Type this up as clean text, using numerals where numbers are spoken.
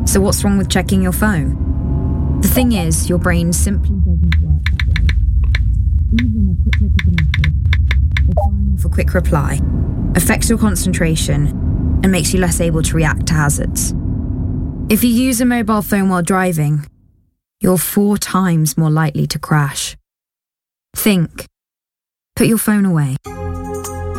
So what's wrong with checking your phone? The thing is, your brain simply doesn't work that way. Even a quick look at a message or firing off a quick reply affects your concentration and makes you less able to react to hazards. If you use a mobile phone while driving, you're 4 times more likely to crash. Think. Put your phone away.